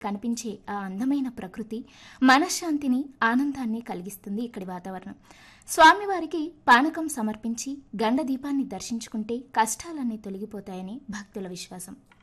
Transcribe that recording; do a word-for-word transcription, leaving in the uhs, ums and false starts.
కనిపించే ఆ అందమైన ప్రకృతి మనశ్శాంతిని, ఆనందాన్ని కలిగిస్తుంది ఇక్కడి వాతావరణం. స్వామివారికి పానకం సమర్పించి గండ దీపాన్ని దర్శించుకుంటే కష్టాలన్నీ తొలగిపోతాయని భక్తుల విశ్వాసం.